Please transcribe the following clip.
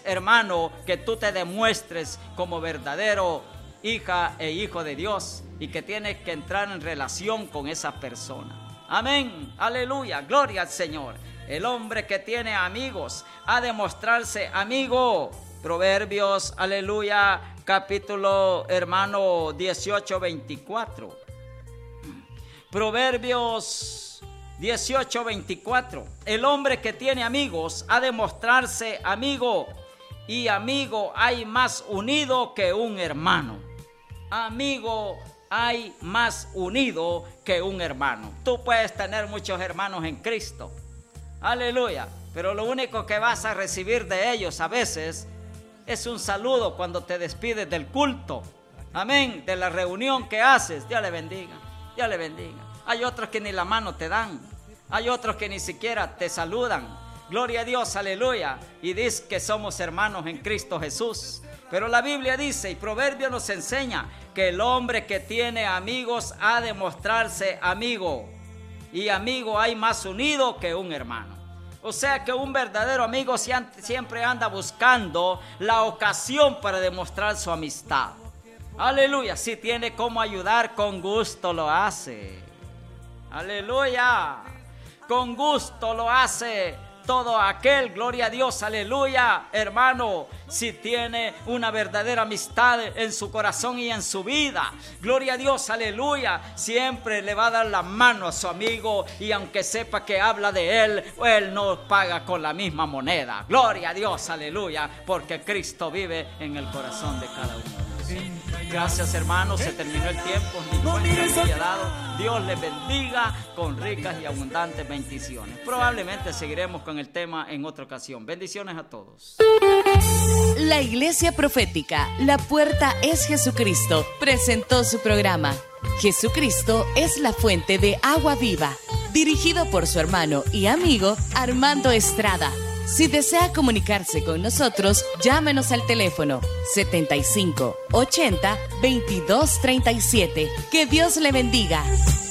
hermano, que tú te demuestres como verdadero hija e hijo de Dios y que tienes que entrar en relación con esa persona. Amén, aleluya, gloria al Señor. El hombre que tiene amigos ha de mostrarse amigo. Proverbios, aleluya, capítulo, hermano, 18, 24. Proverbios 18, 24. El hombre que tiene amigos ha de mostrarse amigo, y amigo hay más unido que un hermano. Amigo hay más unido que un hermano. Tú puedes tener muchos hermanos en Cristo, aleluya, pero lo único que vas a recibir de ellos a veces es un saludo cuando te despides del culto, amén, de la reunión que haces. Dios le bendiga, Dios le bendiga. Hay otros que ni la mano te dan, hay otros que ni siquiera te saludan. Gloria a Dios, aleluya, y dice que somos hermanos en Cristo Jesús. Pero la Biblia dice, y Proverbios nos enseña, que el hombre que tiene amigos ha de mostrarse amigo, y amigo hay más unido que un hermano. O sea que un verdadero amigo siempre anda buscando la ocasión para demostrar su amistad. Aleluya, si tiene cómo ayudar, con gusto lo hace. Aleluya, con gusto lo hace todo aquel, gloria a Dios, aleluya, hermano, si tiene una verdadera amistad en su corazón y en su vida, gloria a Dios, aleluya, siempre le va a dar la mano a su amigo, y aunque sepa que habla de él no paga con la misma moneda. Gloria a Dios, aleluya, porque Cristo vive en el corazón de cada uno. Gracias, hermanos, se terminó el tiempo. Dios les bendiga con ricas y abundantes bendiciones. Probablemente seguiremos con el tema en otra ocasión. Bendiciones a todos. La Iglesia Profética, La Puerta es Jesucristo, presentó su programa Jesucristo es la fuente de agua viva, dirigido por su hermano y amigo Armando Estrada. Si desea comunicarse con nosotros, llámenos al teléfono 75 80 22 37. Que Dios le bendiga.